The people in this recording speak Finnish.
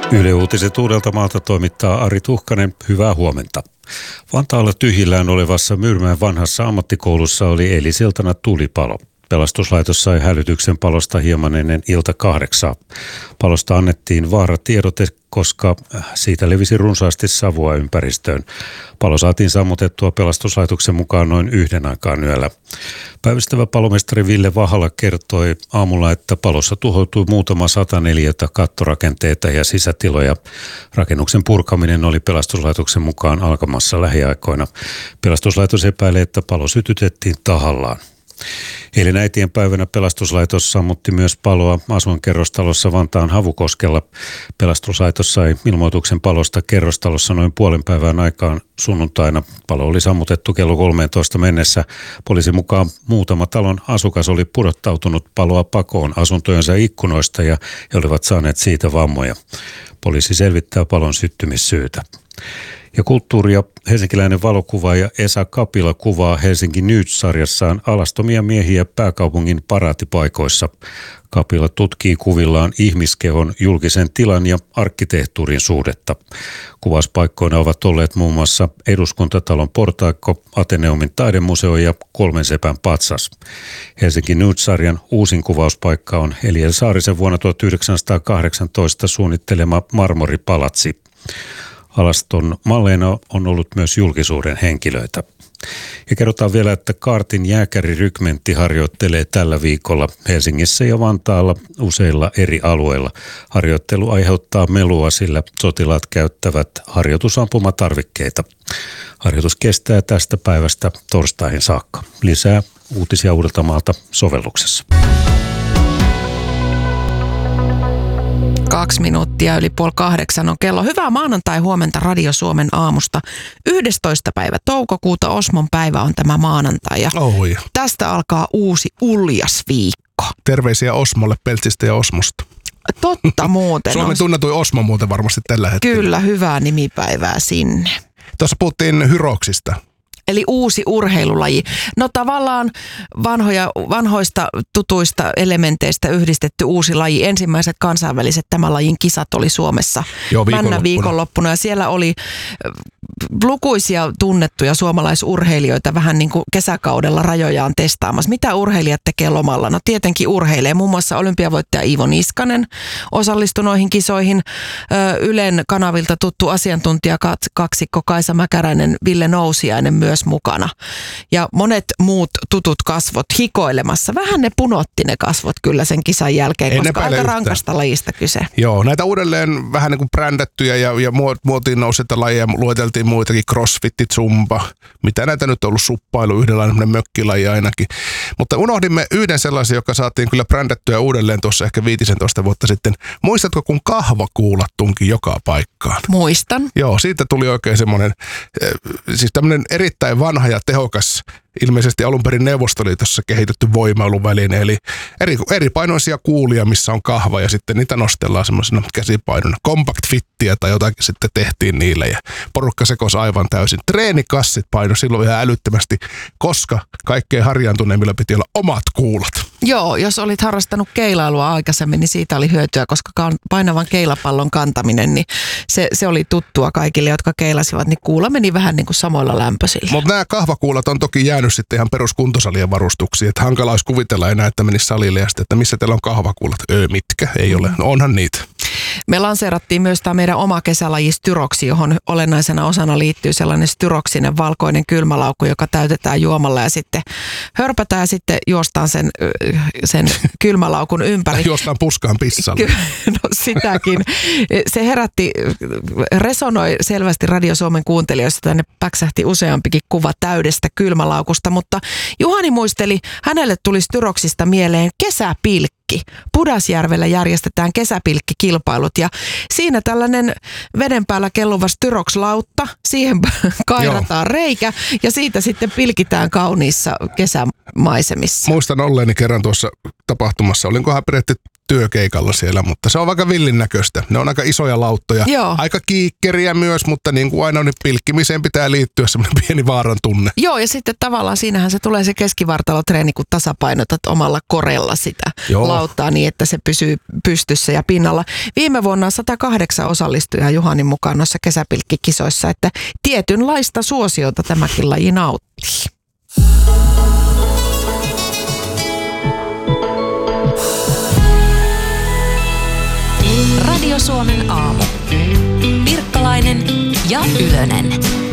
Yle Uutiset Uudeltamaalta toimittaa Ari Tuhkanen. Hyvää huomenta. Vantaalla tyhjillään olevassa Myyrmäen vanhassa ammattikoulussa oli eilisiltana tulipalo. Pelastuslaitos sai hälytyksen palosta hieman ennen ilta 8. Palosta annettiin vaaratiedote, koska siitä levisi runsaasti savua ympäristöön. Palo saatiin sammutettua pelastuslaitoksen mukaan noin 1 aikaan yöllä. Päivystävä palomestari Ville Vahala kertoi aamulla, että palossa tuhoutui muutama 100 neliötä kattorakenteita ja sisätiloja. Rakennuksen purkaminen oli pelastuslaitoksen mukaan alkamassa lähiaikoina. Pelastuslaitos epäilee, että palo sytytettiin tahallaan. Eilen äitienpäivänä pelastuslaitos sammutti myös paloa asuinkerrostalossa Vantaan Havukoskella. Pelastuslaitos sai ilmoituksen palosta kerrostalossa noin puolen päivän aikaan sunnuntaina. Palo oli sammutettu kello 13 mennessä. Poliisin mukaan muutama talon asukas oli pudottautunut paloa pakoon asuntojensa ikkunoista ja he olivat saaneet siitä vammoja. Poliisi selvittää palon syttymissyytä. Ja kulttuuri- ja helsinkiläinen valokuvaaja Esa Kapila kuvaa Helsinki News-sarjassaan alastomia miehiä pääkaupungin paraatipaikoissa. Kapila tutkii kuvillaan ihmiskehon, julkisen tilan ja arkkitehtuurin suhdetta. Kuvauspaikkoina ovat olleet muun muassa Eduskuntatalon portaikko, Ateneumin taidemuseo ja Kolmen sepän patsas. Helsinki News-sarjan uusin kuvauspaikka on Eliel Saarisen vuonna 1918 suunnittelema marmoripalatsi. Alaston malleina on ollut myös julkisuuden henkilöitä. Ja kerrotaan vielä, että kaartin jääkärirykmentti harjoittelee tällä viikolla Helsingissä ja Vantaalla useilla eri alueilla. Harjoittelu aiheuttaa melua, sillä sotilaat käyttävät harjoitusampumatarvikkeita. Harjoitus kestää tästä päivästä torstaihin saakka. Lisää uutisia Uudeltamaalta sovelluksessa. 2 minuuttia yli 7:30 on kello. Hyvää maanantai-huomenta Radio Suomen aamusta. 11. päivä toukokuuta, Osmon päivä on tämä maanantai. Ja tästä alkaa uusi uljas viikko. Terveisiä Osmolle, Peltsistä ja Osmosta. Totta muuten. Suomen tunnetuin Osmo muuten varmasti tällä hetkellä. Kyllä, hyvää nimipäivää sinne. Tuossa puhuttiin hyroksista. Eli uusi urheilulaji. No tavallaan vanhoista tutuista elementeistä yhdistetty uusi laji. Ensimmäiset kansainväliset tämän lajin kisat oli Suomessa viikonloppuna. Ja siellä oli lukuisia tunnettuja suomalaisurheilijoita vähän niin kuin kesäkaudella rajojaan testaamassa. Mitä urheilijat tekee lomalla? No tietenkin urheilee. Muun muassa olympiavoittaja Iivo Niskanen osallistui noihin kisoihin. Ylen kanavilta tuttu asiantuntija kaksikko Kaisa Mäkäräinen, Ville Nousiainen myös mukana. Ja monet muut tutut kasvot hikoilemassa. Vähän ne punotti ne kasvot kyllä sen kisan jälkeen, koska aika rankasta lajista kyse. Joo, näitä uudelleen vähän niin kuin brändättyjä ja muotiin nouseita lajeja lueteltiin muitakin, crossfitti, zumba, mitä näitä nyt on ollut, suppailu, yhdenlainen mökkilaji ainakin. Mutta unohdimme yhden sellaisen, joka saatiin kyllä brändättyä uudelleen tuossa ehkä 15 vuotta sitten. Muistatko, kun kahvakuulat tunki joka paikkaan? Muistan. Joo, siitä tuli oikein semmoinen, siis tämmöinen erittäin vanha ja tehokas, ilmeisesti alun perin Neuvostoliitossa kehitetty voimailuväline, eli eri painoisia kuulia, missä on kahva ja sitten niitä nostellaan semmoisena käsipainona. Compact fittiä tai jotakin sitten tehtiin niille ja porukka sekosi aivan täysin. Treenikassit paino silloin ihan älyttömästi, koska kaikkein harjaantuneimmilla piti olla omat kuulat. Joo, jos olit harrastanut keilailua aikaisemmin, niin siitä oli hyötyä, koska painavan keilapallon kantaminen, niin se oli tuttua kaikille, jotka keilasivat, niin kuula meni vähän niin kuin samoilla lämpöisillä. Mutta nämä kahvakuulat on toki jäänyt sitten ihan peruskuntosalien varustuksiin, että hankala olisi kuvitella enää, että menisi salille ja sitten, että missä teillä on kahvakuulat. Mitkä? Ei ole. No onhan niitä. Me lanseerattiin myös tämä meidän oma kesälaji styroksi, johon olennaisena osana liittyy sellainen styroksinen valkoinen kylmälaukku, joka täytetään juomalla ja sitten hörpätään ja sitten juostaan sen kylmälaukun ympäri. Juostaan puskaan pissalle. No sitäkin. Se resonoi selvästi Radio Suomen kuuntelijoissa, tänne päksähti useampikin kuva täydestä kylmälaukusta, mutta Juhani muisteli, hänelle tuli styroksista mieleen kesäpilkki. Pudasjärvellä järjestetään kesäpilkkikilpailut ja siinä tällainen veden päällä kelluva styrokslautta, siihen kairataan reikä ja siitä sitten pilkitään kauniissa kesämaisemissa. Muistan olleeni kerran tuossa tapahtumassa, olinkohan pidetty työkeikalla siellä, mutta se on aika villin näköistä. Ne on aika isoja lauttoja. Joo. Aika kiikkeriä myös, mutta niin kuin aina niin pilkkimiseen pitää liittyä semmoinen pieni vaaran tunne. Joo, ja sitten tavallaan siinähän se tulee se keskivartalotreeni, kun tasapainotat omalla korella sitä lauttaa niin, että se pysyy pystyssä ja pinnalla. Viime vuonna 108 osallistujaa Juhanin mukaan noissa kesäpilkkikisoissa, että tietynlaista suosiota tämäkin laji nauttii. Radio Suomen aamu. Pirkkalainen ja Ylönen.